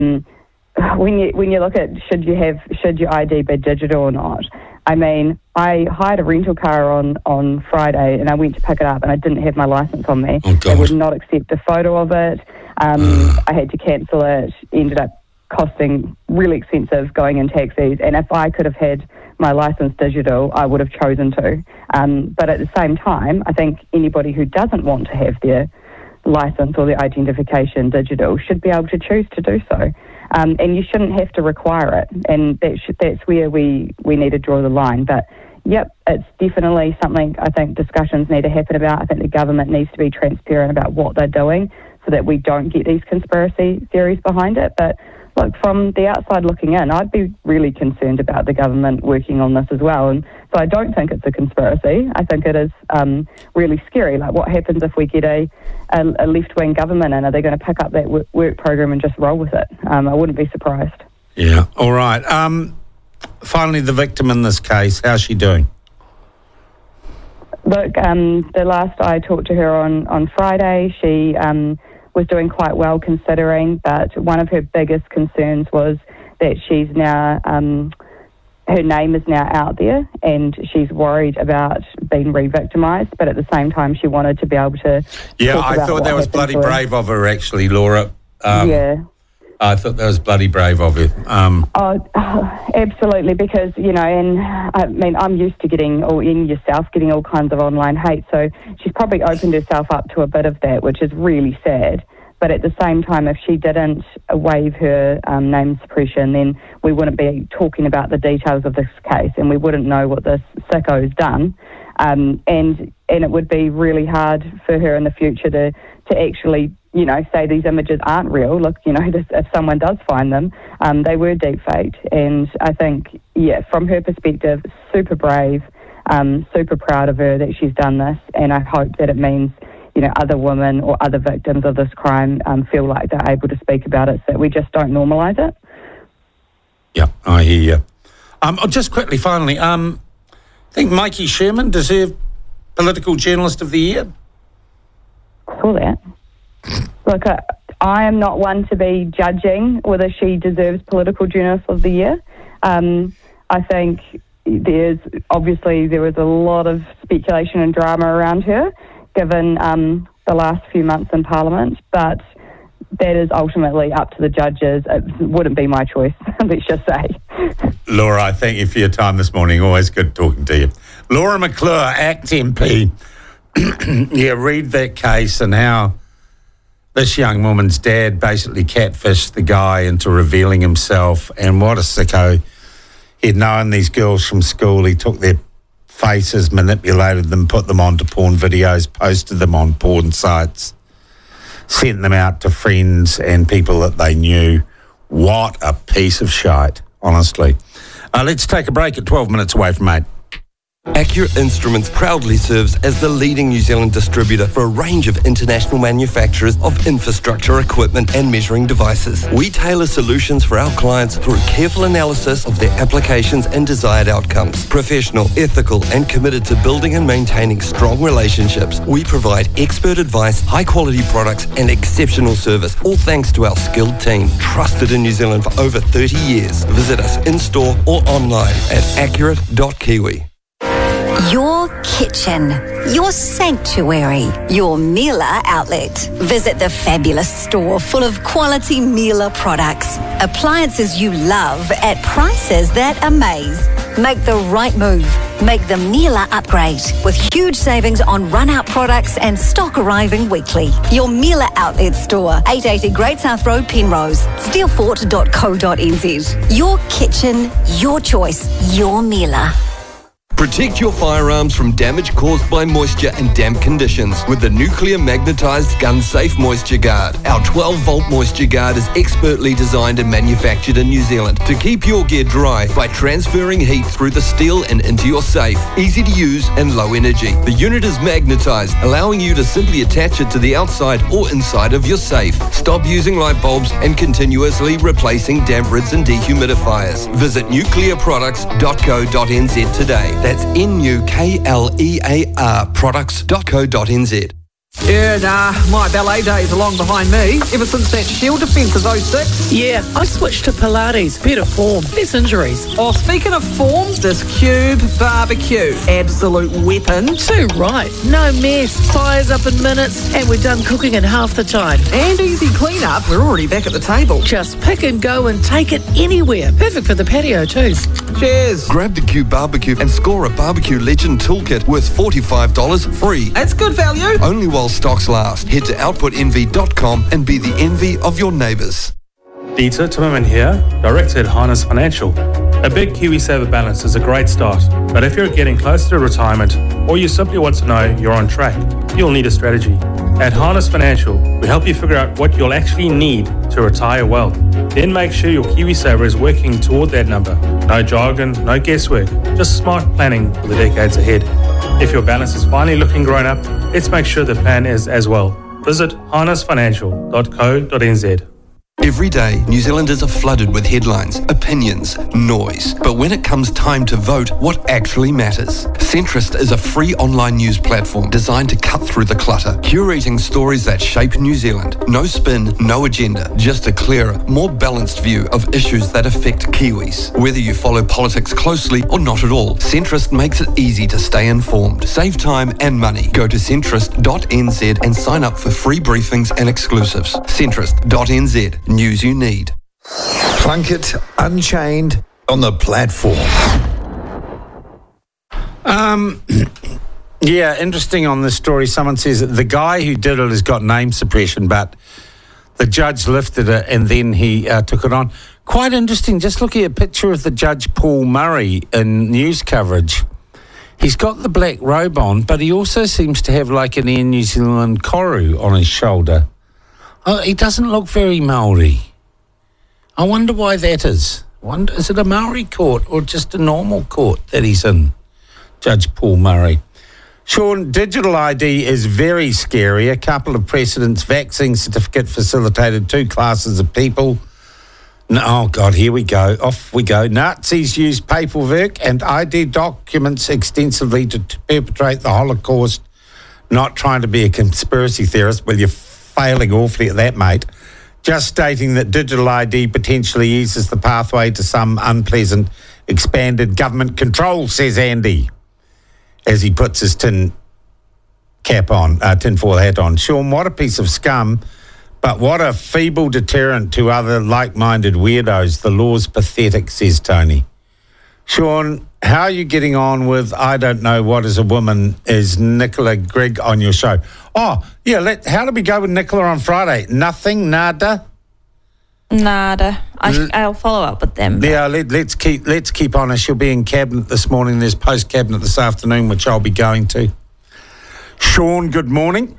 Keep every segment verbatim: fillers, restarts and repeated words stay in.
Um, when you when you look at should you have should your I D be digital or not, I mean, I hired a rental car on, on Friday and I went to pick it up and I didn't have my licence on me. Oh, they would not accept a photo of it. Um, mm. I had to cancel it. Ended up costing really expensive going in taxis. And if I could have had my licence digital, I would have chosen to. Um, but at the same time, I think anybody who doesn't want to have their licence or their identification digital should be able to choose to do so. Um, and you shouldn't have to require it. And that sh- that's where we, we need to draw the line. But, yep, it's definitely something I think discussions need to happen about. I think the government needs to be transparent about what they're doing so that we don't get these conspiracy theories behind it. But, look, from the outside looking in, I'd be really concerned about the government working on this as well. And so I don't think it's a conspiracy. I think it is um, really scary. Like, what happens if we get a, a, a left-wing government in? Are they going to pick up that work, work program and just roll with it? Um, I wouldn't be surprised. Yeah, all right. Um, finally, the victim in this case, how's she doing? Look, um, the last I talked to her on, on Friday, she um, was doing quite well considering, but one of her biggest concerns was that she's now, um, her name is now out there and she's worried about being re-victimised, but at the same time she wanted to be able to Yeah, talk I about thought that was bloody brave of her, actually, Laura. Um, yeah. I thought that was bloody brave of her. Um, Oh, oh, absolutely, because, you know, and I mean, I'm used to getting, or in yourself, getting all kinds of online hate, so she's probably opened herself up to a bit of that, which is really sad. But at the same time, if she didn't waive her um, name suppression, then we wouldn't be talking about the details of this case and we wouldn't know what this sicko's done. Um, and and it would be really hard for her in the future to, to actually, you know, say these images aren't real. Look, you know, this, if someone does find them, um, they were deep faked. And I think, yeah, from her perspective, super brave, um, super proud of her that she's done this. And I hope that it means, you know, other women or other victims of this crime um, feel like they're able to speak about it so that we just don't normalise it. Yeah, I hear you. Um, oh, just quickly, finally, um, I think Mikey Sherman deserved Political Journalist of the Year. I saw that. Look, uh, I am not one to be judging whether she deserves Political Journalist of the Year. Um, I think there's, obviously, there was a lot of speculation and drama around her, given um, the last few months in Parliament, but that is ultimately up to the judges. It wouldn't be my choice, let's just say. Laura, I thank you for your time this morning. Always good talking to you. Laura McClure, ACT M P. Yeah, read that case and how this young woman's dad basically catfished the guy into revealing himself, and what a sicko. He'd known these girls from school. He took their faces, manipulated them, put them onto porn videos, posted them on porn sites, sent them out to friends and people that they knew. What a piece of shite, honestly. Uh, let's take a break at twelve minutes away from eight. Accurate Instruments proudly serves as the leading New Zealand distributor for a range of international manufacturers of infrastructure equipment and measuring devices. We tailor solutions for our clients through careful analysis of their applications and desired outcomes. Professional, ethical, and committed to building and maintaining strong relationships, we provide expert advice, high-quality products, and exceptional service, all thanks to our skilled team, trusted in New Zealand for over thirty years. Visit us in-store or online at accurate dot kiwi. Your kitchen, your sanctuary, your Miele outlet. Visit the fabulous store full of quality Miele products. Appliances you love at prices that amaze. Make the right move. Make the Miele upgrade with huge savings on run-out products and stock arriving weekly. Your Miele outlet store, eight eighty Great South Road, Penrose, steelfort dot co dot n z. Your kitchen, your choice, your Miele. Protect your firearms from damage caused by moisture and damp conditions with the Nuclear Magnetized Gun Safe Moisture Guard. Our twelve volt Moisture Guard is expertly designed and manufactured in New Zealand to keep your gear dry by transferring heat through the steel and into your safe. Easy to use and low energy. The unit is magnetized, allowing you to simply attach it to the outside or inside of your safe. Stop using light bulbs and continuously replacing damp rids and dehumidifiers. Visit nuclear products dot co dot n z today. That's N U K L E A R products dot co dot n z. Yeah, nah, my ballet days are long behind me. Ever since that Shield defence of oh six. Yeah, I switched to Pilates. Better form, less injuries. Oh, speaking of form, this Cube barbecue. Absolute weapon. Too right. No mess. Fires up in minutes, and we're done cooking in half the time. And easy clean-up. We're already back at the table. Just pick and go and take it anywhere. Perfect for the patio too. Cheers. Grab the Cube Barbecue and score a Barbecue Legend Toolkit worth forty-five dollars free. That's good value. Only while stocks last. Head to output envy dot com and be the envy of your neighbours. Dieter Timmerman here, Director at Harness Financial. A big KiwiSaver balance is a great start, but if you're getting close to retirement or you simply want to know you're on track, you'll need a strategy. At Harness Financial, we help you figure out what you'll actually need to retire well. Then make sure your KiwiSaver is working toward that number. No jargon, no guesswork, just smart planning for the decades ahead. If your balance is finally looking grown up, let's make sure the plan is as well. Visit harness financial dot co dot n z. Every day, New Zealanders are flooded with headlines, opinions, noise. But when it comes time to vote, what actually matters? Centrist is a free online news platform designed to cut through the clutter, curating stories that shape New Zealand. No spin, no agenda, just a clearer, more balanced view of issues that affect Kiwis. Whether you follow politics closely or not at all, Centrist makes it easy to stay informed. Save time and money. Go to centrist dot n z and sign up for free briefings and exclusives. centrist dot n z. News you need. Plunkett Unchained on the platform. Um, yeah, interesting on this story. Someone says that the guy who did it has got name suppression, but the judge lifted it and then he uh, took it on. Quite interesting. Just looking at a picture of the Judge Paul Murray in news coverage. He's got the black robe on, but he also seems to have like an Air New Zealand koru on his shoulder. Oh, he doesn't look very Maori. I wonder why that is. Wonder, is it a Maori court or just a normal court that he's in? Judge Paul Murray. Sean, digital I D is very scary. A couple of precedents. Vaccine certificate facilitated two classes of people. No, oh, God, here we go. Off we go. Nazis used paperwork and I D documents extensively to, to perpetrate the Holocaust. Not trying to be a conspiracy theorist. Well, you're failing awfully at that, mate. Just stating that digital I D potentially eases the pathway to some unpleasant expanded government control, says Andy, as he puts his tin cap on, uh, tinfoil hat on. Sean, what a piece of scum, but what a feeble deterrent to other like-minded weirdos. The law's pathetic, says Tony. Sean, how are you getting on with I Don't Know What Is a Woman? Is Nicola Grigg on your show? Oh, yeah, let, how did we go with Nicola on Friday? Nothing? Nada? Nada. I, I'll follow up with them. Yeah, let, let's keep let's keep on her. She'll be in Cabinet this morning. There's post-Cabinet this afternoon, which I'll be going to. Sean, good morning.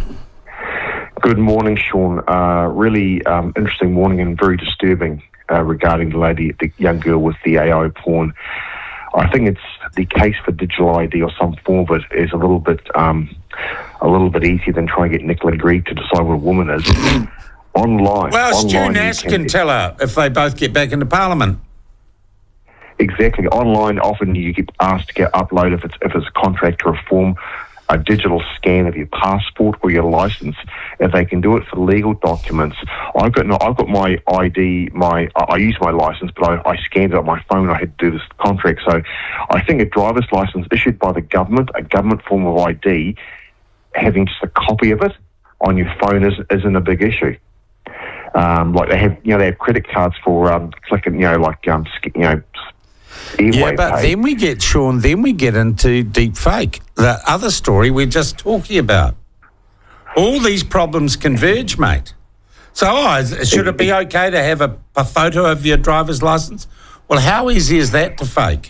Good morning, Sean. Uh, really um, interesting morning and very disturbing uh, regarding the lady, the young girl with the A I porn. I think it's the case for digital I D or some form of it is a little bit um, a little bit easier than trying to get Nicola Grigg to decide what a woman is. Online. Well, Stu online Nash can, can tell her if they both get back into Parliament. Exactly. Online, often you get asked to get upload if it's if it's a contract or a form, a digital scan of your passport or your license. If they can do it for legal documents, I've got no, I've got my I D, my I, I use my license, but I, I scanned it on my phone. I had to do this contract, so I think a driver's license issued by the government, a government form of I D, having just a copy of it on your phone is, isn't a big issue. Um, like they have, you know, they have credit cards for um, clicking, you know, like um, you know. Yeah, but pay. Then we get, Sean, then we get into deep fake, the other story we're just talking about. All these problems converge, mate. So, oh, should it be okay to have a, a photo of your driver's license? Well, how easy is that to fake?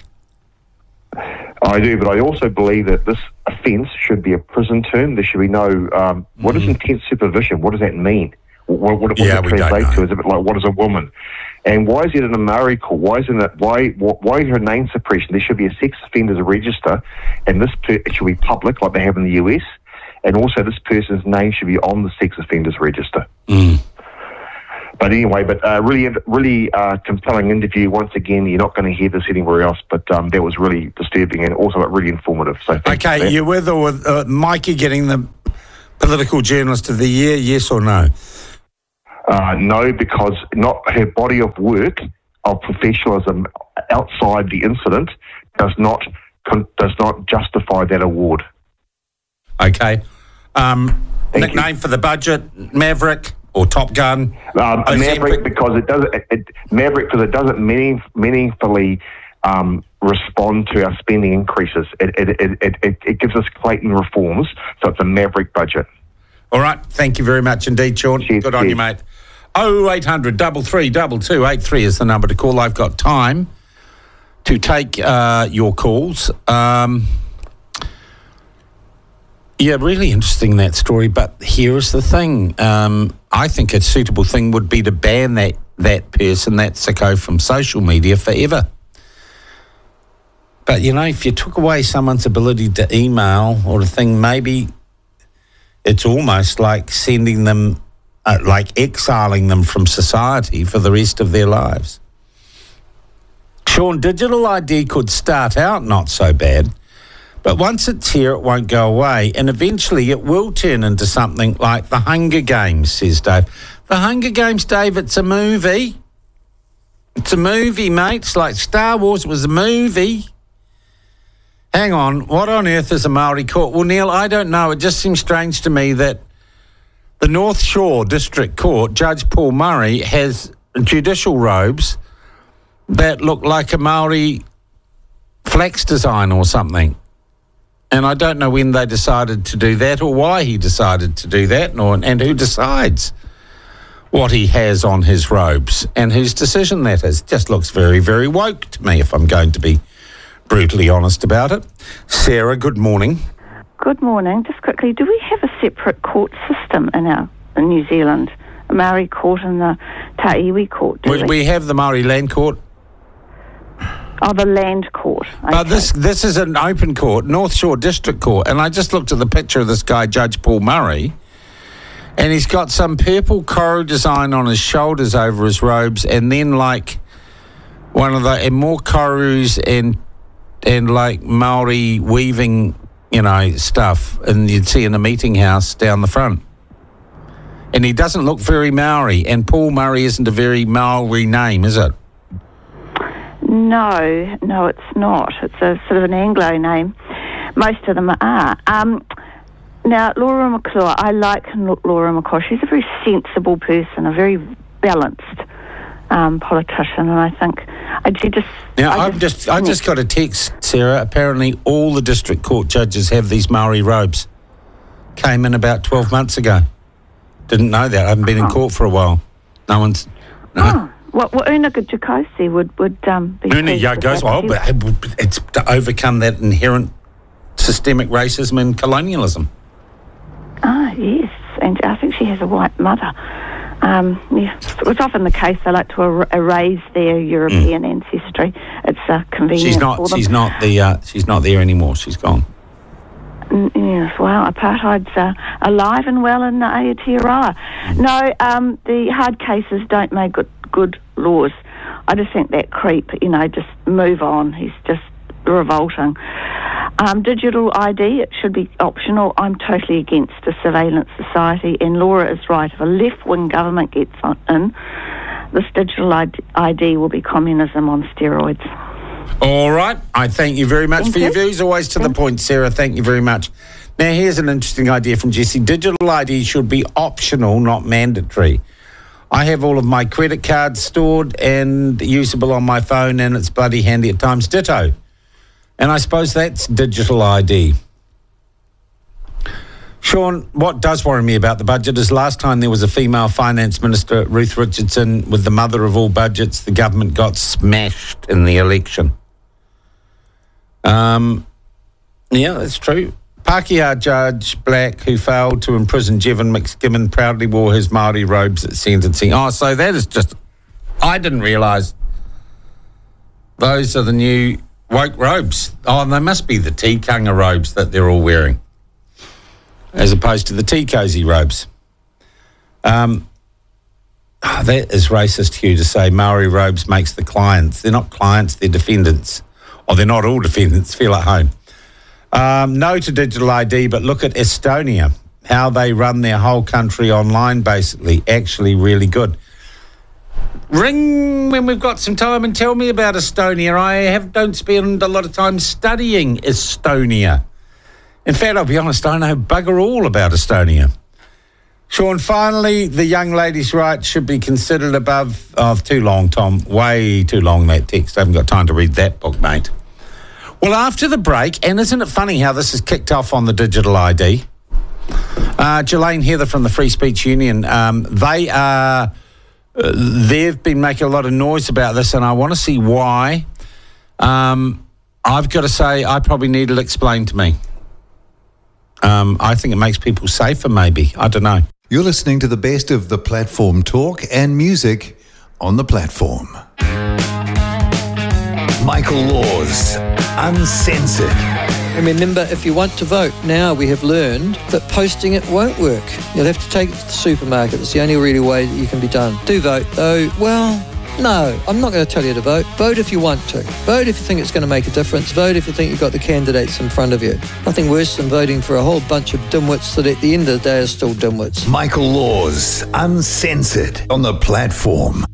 I do, but I also believe that this offence should be a prison term. There should be no, um, what mm. is intense supervision? What does that mean? What, what, what yeah, does it translate to? Is it like, what is a woman? And why is it in a Maori court? Why isn't it? Why? Why is there a name suppression? There should be a sex offenders register, and this per, it should be public, like they have in the U S. And also, this person's name should be on the sex offenders register. Mm. But anyway, but uh, really, really uh, compelling interview. Once again, you're not going to hear this anywhere else. But um, that was really disturbing and also really informative. So, okay, you're with or with uh, Mikey getting the Political Journalist of the Year, yes or no? Uh, no, because not her body of work of professionalism outside the incident does not con- does not justify that award. Okay. Um, Thank nickname you. for the budget, Maverick or Top Gun? Um, Ozempic? Maverick because it doesn't it, it, Maverick because it doesn't meaning, meaningfully um, respond to our spending increases. It it, it, it, it it gives us Clayton reforms, so it's a Maverick budget. All right. Thank you very much indeed, Sean. Cheers, Good on cheers. you, mate. oh eight hundred, double three, double two, eight three is the number to call. I've got time to take uh, your calls. Um, yeah, really interesting, that story. But here is the thing. Um, I think a suitable thing would be to ban that, that person, that sicko, from social media forever. But, you know, if you took away someone's ability to email or a thing, maybe it's almost like sending them, uh, like exiling them from society for the rest of their lives. Sean, digital I D could start out not so bad, but once it's here, it won't go away, and eventually it will turn into something like the Hunger Games, says Dave. The Hunger Games, Dave, it's a movie. It's a movie, mate. It's like Star Wars was a movie. Hang on, what on earth is a Maori court? Well, Neil, I don't know. It just seems strange to me that the North Shore District Court, Judge Paul Murray, has judicial robes that look like a Maori flax design or something. And I don't know when they decided to do that or why he decided to do that, nor, and who decides what he has on his robes and whose decision that is. Just looks very, very woke to me, if I'm going to be brutally honest about it. Sarah, good morning. Good morning. Just quickly, do we have a separate court system in our in New Zealand? A Maori court and the Ta'iwi court, do We, we? we have the Maori Land Court. Oh, the land court. Okay. But this this is an open court, North Shore District Court, and I just looked at the picture of this guy, Judge Paul Murray, and he's got some purple coral design on his shoulders over his robes, and then like one of the and more korus and and like Maori weaving, you know, stuff, and you'd see in a meeting house down the front. And he doesn't look very Maori, and Paul Murray isn't a very Maori name, is it? No, no, it's not. It's a sort of an Anglo name. Most of them are. Um, now, Laura McClure, I like Laura McClure. She's a very sensible person, a very balanced um, politician, and I think I she just. Now, I I've just, I just got a text, Sarah. Apparently, all the district court judges have these Maori robes. Came in about twelve months ago. Didn't know that. I haven't been in court for a while. No one's. No. Oh. Well, well, Una Jacosi would, would um, be... Una Jacosi, well, but it's to overcome that inherent systemic racism and colonialism. Ah, yes, and I think she has a white mother. Um, yeah, it's often the case they like to er- erase their European mm. ancestry. It's uh, convenient she's not, for them. She's not, the, uh, she's not there anymore. She's gone. Mm, yes, well, apartheid's uh, alive and well in uh, Aotearoa. Mm. No, um, the hard cases don't make good, good laws. I just think that creep, you know, just move on. He's just revolting. Um, digital I D, it should be optional. I'm totally against a surveillance society, and Laura is right. If a left-wing government gets on, in, this digital I D will be communism on steroids. All right. I thank you very much thank for you. your views. Always to thank the point, Sarah. Thank you very much. Now, here's an interesting idea from Jesse. Digital I D should be optional, not mandatory. I have all of my credit cards stored and usable on my phone, and it's bloody handy at times. Ditto. And I suppose that's digital I D. Sean, what does worry me about the budget is last time there was a female finance minister, Ruth Richardson, with the mother of all budgets, the government got smashed in the election. Um, yeah, that's true. Pākehā Judge Black, who failed to imprison Jevon McSkimmon, proudly wore his Māori robes at sentencing. Oh, so that is just... I didn't realise those are the new woke robes. Oh, they must be the tikanga robes that they're all wearing, as opposed to the tikosi robes. Um, oh, that is racist, Hugh, to say Maori robes makes the clients. They're not clients, they're defendants. Oh, they're not all defendants. Feel at home. Um, no to digital I D, but look at Estonia. how they run their whole country online, basically. Actually really good. Ring when we've got some time and tell me about Estonia. I have don't spend a lot of time studying Estonia. In fact, I'll be honest, I know bugger all about Estonia. Sean, finally, the young lady's rights should be considered above... Oh, too long, Tom. Way too long, that text. I haven't got time to read that book, mate. Well, after the break, and isn't it funny how this has kicked off on the digital I D? Uh, Jelaine Heather from the Free Speech Union, um, they are... Uh, they've been making a lot of noise about this, and I want to see why. Um, I've got to say, I probably need it explained to me. Um, I think it makes people safer, maybe. I don't know. You're listening to the best of the platform talk and music on the platform. Michael Laws, Uncensored. And remember, if you want to vote, now we have learned that posting it won't work. You'll have to take it to the supermarket. It's the only really way that you can be done. Do vote, though. Well, no, I'm not going to tell you to vote. Vote if you want to. Vote if you think it's going to make a difference. Vote if you think you've got the candidates in front of you. Nothing worse than voting for a whole bunch of dimwits that at the end of the day are still dimwits. Michael Laws, Uncensored on the platform.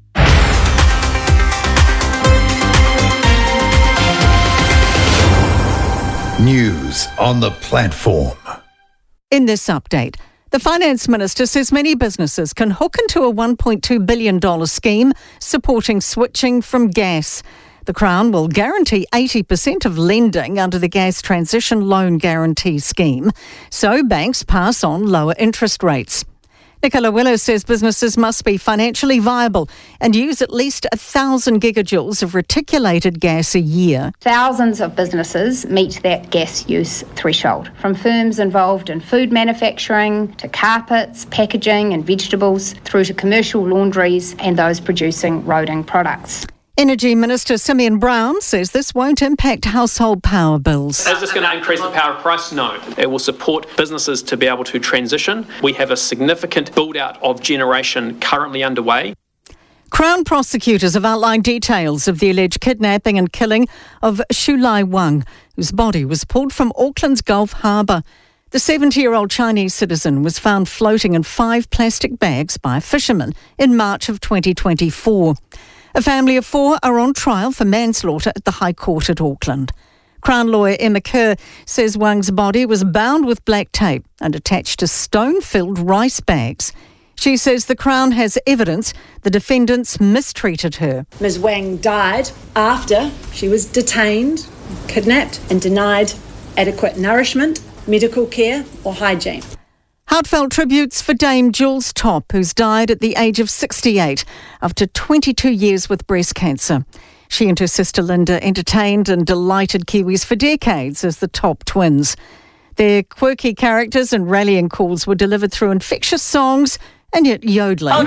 News on the platform. In this update, the Finance Minister says many businesses can hook into a one point two billion dollars scheme supporting switching from gas. The Crown will guarantee eighty percent of lending under the Gas Transition Loan Guarantee Scheme, so banks pass on lower interest rates. Nicola Willow says businesses must be financially viable and use at least one thousand gigajoules of reticulated gas a year. Thousands of businesses meet that gas use threshold, from firms involved in food manufacturing to carpets, packaging and vegetables, through to commercial laundries and those producing roading products. Energy Minister Simeon Brown says this won't impact household power bills. Is this going to increase the power price? No. It will support businesses to be able to transition. We have a significant build-out of generation currently underway. Crown prosecutors have outlined details of the alleged kidnapping and killing of Shulai Wang, whose body was pulled from Auckland's Gulf Harbour. The seventy-year-old Chinese citizen was found floating in five plastic bags by a fisherman in March of twenty twenty-four. A family of four are on trial for manslaughter at the High Court at Auckland. Crown lawyer Emma Kerr says Wang's body was bound with black tape and attached to stone-filled rice bags. She says the Crown has evidence the defendants mistreated her. Miz Wang died after she was detained, kidnapped and denied adequate nourishment, medical care or hygiene. Heartfelt tributes for Dame Jules Topp, who's died at the age of sixty-eight after twenty-two years with breast cancer. She and her sister Linda entertained and delighted Kiwis for decades as the Topp twins. Their quirky characters and rallying calls were delivered through infectious songs and yet yodeling.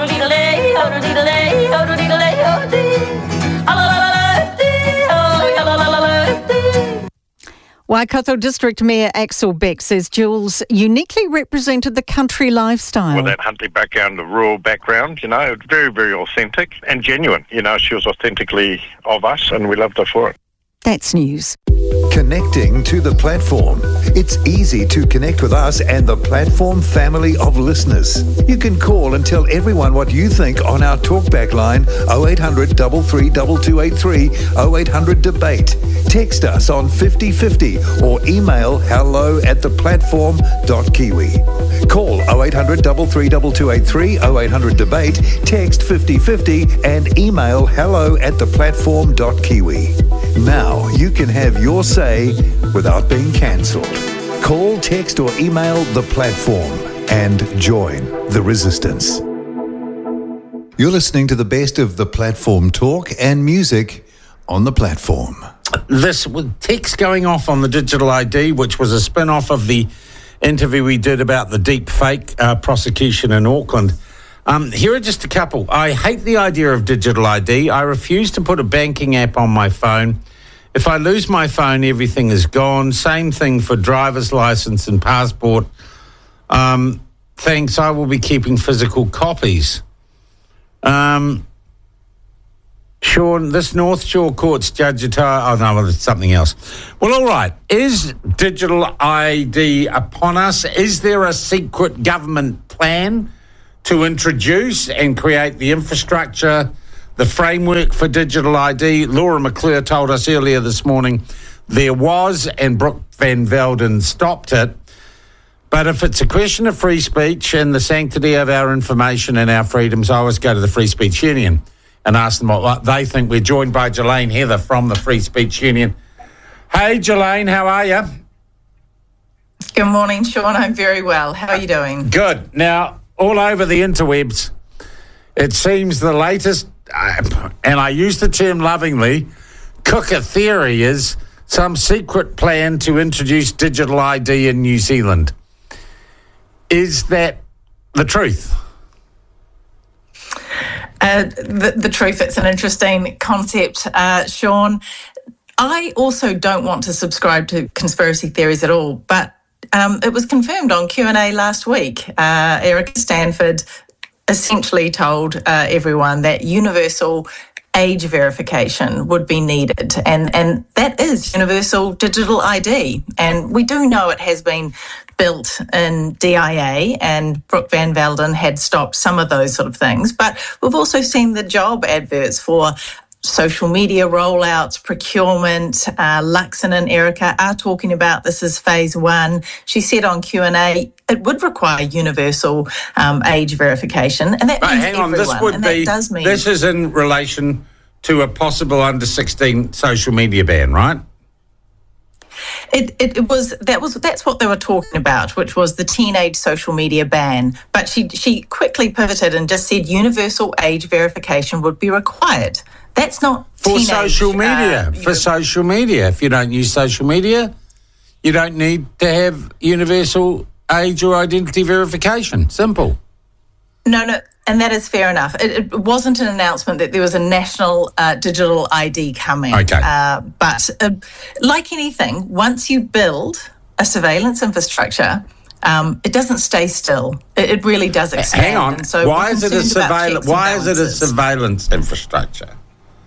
Waikato District Mayor Axel Beck says Jules uniquely represented the country lifestyle. With that Huntley background, the rural background, you know, very, very authentic and genuine. You know, she was authentically of us and we loved her for it. That's news. Connecting to the platform. It's easy to connect with us and the platform family of listeners. You can call and tell everyone what you think on our talkback line oh eight hundred, three three two two eight three, oh eight hundred debate. Text us on fifty fifty or email hello at the platform dot kiwi. Call oh eight hundred, three three two two eight three, oh eight hundred debate, text fifty fifty and email hello at the platform dot kiwi. Now you can have your say without being cancelled. Call, text or email the platform and join the resistance. You're listening to the best of the platform talk and music on the platform. This with text going off on the digital I D, which was a spin-off of the interview we did about the deep fake uh, prosecution in Auckland. Um, here are just a couple. I hate the idea of digital I D. I refuse to put a banking app on my phone. If I lose my phone, everything is gone. Same thing for driver's license and passport. Um, thanks, I will be keeping physical copies. Um, Sean, this North Shore Court's judge, oh no, well, it's something else. Well, all right. Is digital I D upon us? Is there a secret government plan to introduce and create the infrastructure, the framework for digital I D? Laura McClure told us earlier this morning there was, and Brooke Van Velden stopped it. But if it's a question of free speech and the sanctity of our information and our freedoms, I always go to the Free Speech Union and ask them what, what they think. We're joined by Jelaine Heather from the Free Speech Union. Hey, Jelaine, how are you? Good morning, Sean. I'm very well. How are you doing? Good. Now, all over the interwebs, it seems the latest, uh, and I use the term lovingly, cooker theory is some secret plan to introduce digital I D in New Zealand. Is that the truth? Uh, the, the truth, it's an interesting concept, uh, Sean. I also don't want to subscribe to conspiracy theories at all, but um, it was confirmed on Q and A last week. Uh, Erica Stanford essentially told uh, everyone that universal age verification would be needed, and, and that is universal digital I D. And we do know it has been built in D I A, and Brooke Van Velden had stopped some of those sort of things. But we've also seen the job adverts for social media rollouts, procurement. Uh, Luxon and Erica are talking about this as phase one. She said on Q and A it would require universal um, age verification, and that right, means hang on, everyone. this would and be, that does mean this is in relation to a possible under sixteen social media ban, right? It, it it was that was that's what they were talking about, which was the teenage social media ban. But she she quickly pivoted and just said universal age verification would be required. That's not for teenage, social media. Uh, for social media, if you don't use social media, you don't need to have universal age or identity verification. Simple. No, no, and that is fair enough. It, it wasn't an announcement that there was a national uh, digital I D coming. Okay. Uh, but uh, like anything, once you build a surveillance infrastructure, um, it doesn't stay still. It, it really does expand. Hang on. And so why is it a surveillance? Why is it a balances. surveillance infrastructure?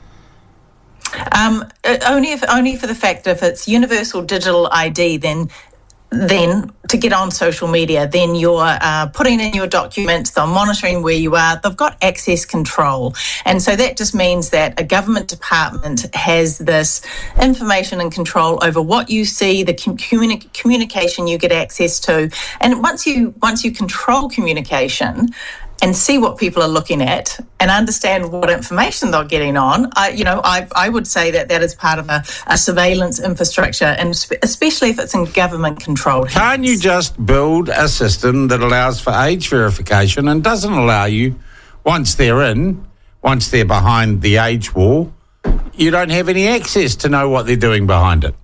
Um, uh, only if only for the fact that if it's universal digital I D, then. Then to get on social media, then you're uh, putting in your documents, they're monitoring where you are, they've got access control. And so that just means that a government department has this information and control over what you see, the communi- communication you get access to. And once you once you control communication and see what people are looking at and understand what information they're getting on, I, you know, I, I would say that that is part of a, a surveillance infrastructure, and sp- especially if it's in government controlled. Can't you just build a system that allows for age verification and doesn't allow you, once they're in, once they're behind the age wall, you don't have any access to know what they're doing behind it?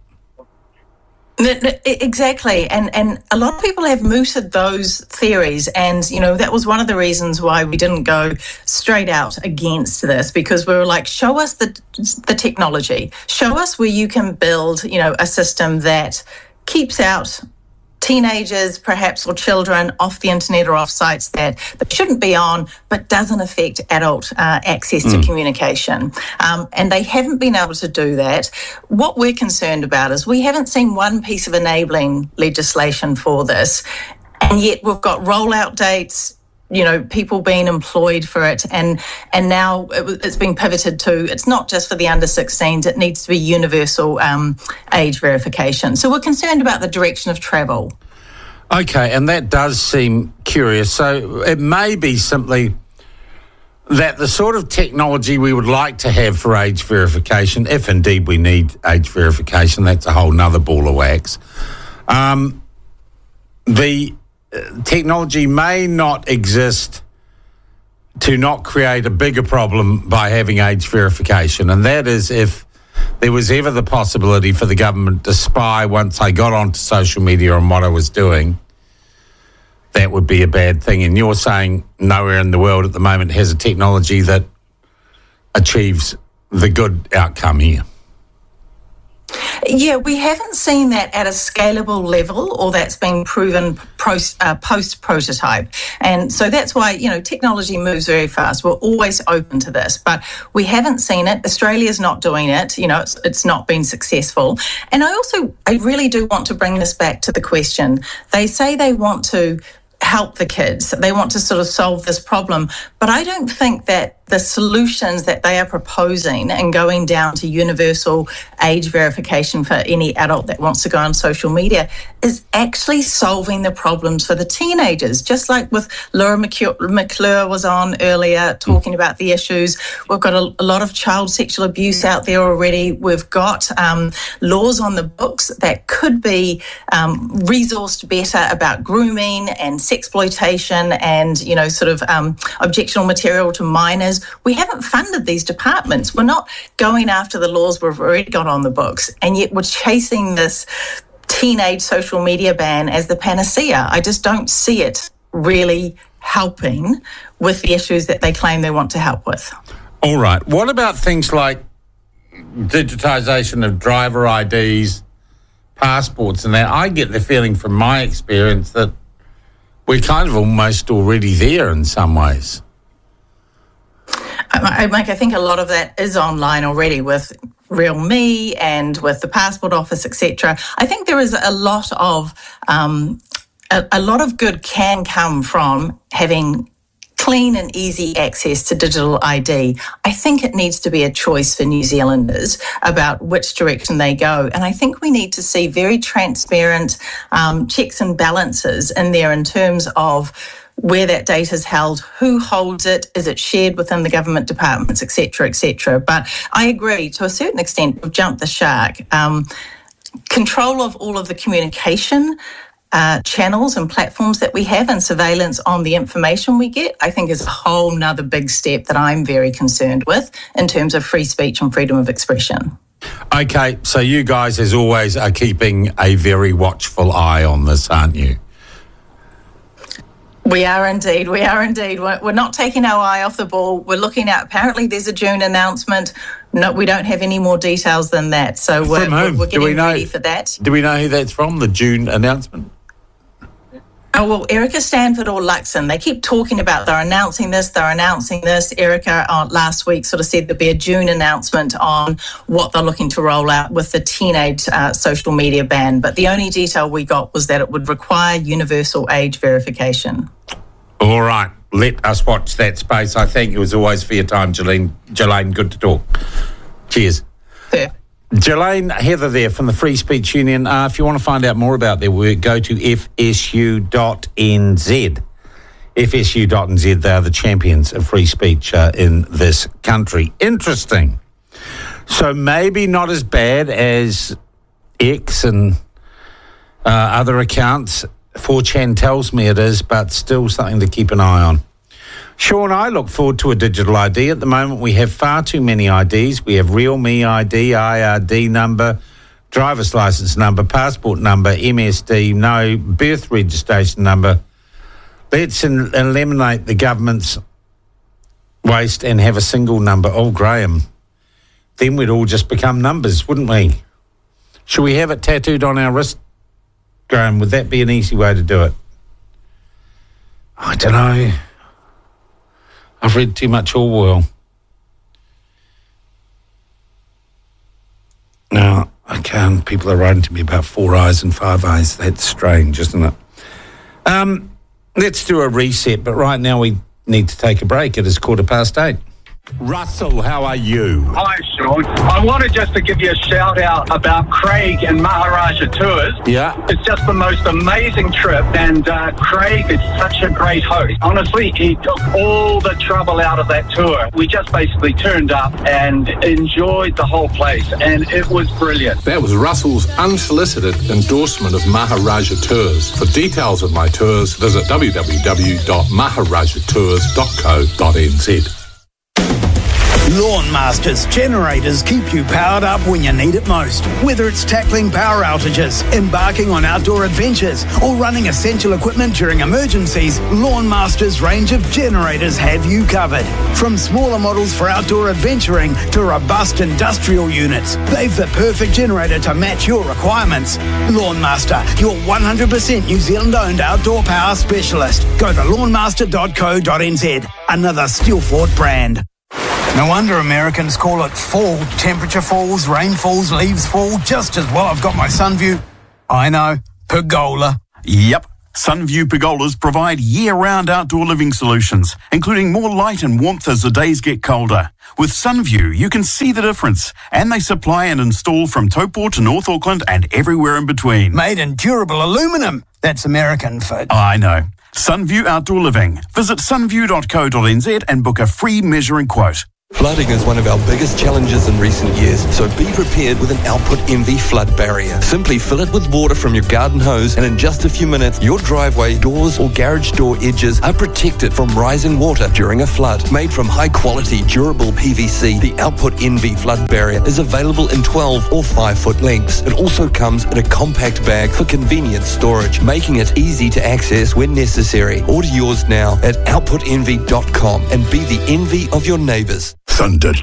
Exactly, and and a lot of people have mooted those theories, and you know that was one of the reasons why we didn't go straight out against this, because we were like, show us the the technology, show us where you can build, you know, a system that keeps out teenagers, perhaps, or children off the internet or off sites that, that shouldn't be on, but doesn't affect adult uh, access to Mm. communication. Um, and they haven't been able to do that. What we're concerned about is we haven't seen one piece of enabling legislation for this, and yet we've got rollout dates, you know, people being employed for it, and and now it, it's being pivoted to, it's not just for the under sixteens, it needs to be universal um, age verification. So we're concerned about the direction of travel. Okay, and that does seem curious. So it may be simply that the sort of technology we would like to have for age verification, if indeed we need age verification, that's a whole nother ball of wax. Um, the technology may not exist to not create a bigger problem by having age verification, and that is if there was ever the possibility for the government to spy once I got onto social media on what I was doing, that would be a bad thing. And you're saying nowhere in the world at the moment has a technology that achieves the good outcome here. Yeah, we haven't seen that at a scalable level, or that's been proven post, uh, post-prototype. And so that's why, you know, technology moves very fast. We're always open to this, but we haven't seen it. Australia's not doing it. You know, it's, it's not been successful. And I also, I really do want to bring this back to the question. They say they want to help the kids. They want to sort of solve this problem. But I don't think that the solutions that they are proposing and going down to universal age verification for any adult that wants to go on social media is actually solving the problems for the teenagers. Just like with Laura McClure was on earlier talking about the issues. We've got a, a lot of child sexual abuse out there already. We've got um, laws on the books that could be um, resourced better about grooming and sexploitation and, you know, sort of um, objectionable material to minors. We haven't funded these departments. We're not going after the laws we've already got on the books, and yet we're chasing this teenage social media ban as the panacea. I just don't see it really helping with the issues that they claim they want to help with. All right. What about things like digitisation of driver I Ds, passports and that? I get the feeling from my experience that we're kind of almost already there in some ways. I, Mike, I think a lot of that is online already with Real Me and with the Passport Office, et cetera. I think there is a lot of um, a, a lot of good can come from having clean and easy access to digital I D. I think it needs to be a choice for New Zealanders about which direction they go. And I think we need to see very transparent um, checks and balances in there in terms of where that data is held, who holds it, is it shared within the government departments, et cetera, et cetera. But I agree, to a certain extent, we've jumped the shark. Um, control of all of the communication uh, channels and platforms that we have and surveillance on the information we get, I think is a whole nother big step that I'm very concerned with in terms of free speech and freedom of expression. Okay, so you guys, as always, are keeping a very watchful eye on this, aren't you? We are indeed. We are indeed. We're, we're not taking our eye off the ball. We're looking at, apparently there's a June announcement. No, we don't have any more details than that. So we're, we're, we're getting ready for that. Do we know who that's from, the June announcement? Oh, well, Erica Stanford or Luxon, they keep talking about they're announcing this, they're announcing this. Erica uh, last week sort of said there'd be a June announcement on what they're looking to roll out with the teenage uh, social media ban. But the only detail we got was that it would require universal age verification. All right. Let us watch that space. I think it was always for your time, Jolene. Jolene, good to talk. Cheers. Perfect. Jolene, Heather there from the Free Speech Union. Uh, if you want to find out more about their work, go to f s u dot n z. f s u dot n z, they are the champions of free speech uh, in this country. Interesting. So maybe not as bad as X and uh, other accounts. four chan tells me it is, but still something to keep an eye on. Sean, I look forward to a digital I D. At the moment, we have far too many I Ds. We have Real Me I D, I R D number, driver's licence number, passport number, M S D, no birth registration number. Let's in- eliminate the government's waste and have a single number. Oh, Graham, then we'd all just become numbers, wouldn't we? Should we have it tattooed on our wrist, Graham? Would that be an easy way to do it? I don't know. I've read too much Orwell. No, I can't. People are writing to me about four eyes and five eyes. That's strange, isn't it? Um, let's do a reset, but right now we need to take a break. It is quarter past eight. Russell, how are you? Hi, Sean. I wanted just to give you a shout out about Craig and Maharaja Tours. Yeah. It's just the most amazing trip, and uh, Craig is such a great host. Honestly, he took all the trouble out of that tour. We just basically turned up and enjoyed the whole place, and it was brilliant. That was Russell's unsolicited endorsement of Maharaja Tours. For details of my tours, visit w w w dot maharaja tours dot co dot n z. Lawn Masters generators keep you powered up when you need it most. Whether it's tackling power outages, embarking on outdoor adventures, or running essential equipment during emergencies, Lawn Masters' range of generators have you covered. From smaller models for outdoor adventuring to robust industrial units, they've the perfect generator to match your requirements. Lawn Master, your one hundred percent New Zealand-owned outdoor power specialist. Go to lawn master dot co dot n z, another Steelfort brand. No wonder Americans call it fall. Temperature falls, rain falls, leaves fall, just as well I've got my Sunview. I know, pergola. Yep. Sunview pergolas provide year-round outdoor living solutions, including more light and warmth as the days get colder. With Sunview, you can see the difference, and they supply and install from Taupo to North Auckland and everywhere in between. Made in durable aluminum. That's American for... I know. Sunview Outdoor Living. Visit sunview dot co dot n z and book a free measuring quote. Flooding is one of our biggest challenges in recent years, so be prepared with an Output Envy flood barrier. Simply fill it with water from your garden hose, and in just a few minutes, your driveway, doors or garage door edges are protected from rising water during a flood. Made from high-quality, durable P V C, the Output Envy flood barrier is available in twelve or five foot lengths. It also comes in a compact bag for convenient storage, making it easy to access when necessary. Order yours now at output envy dot com and be the envy of your neighbours. Thunder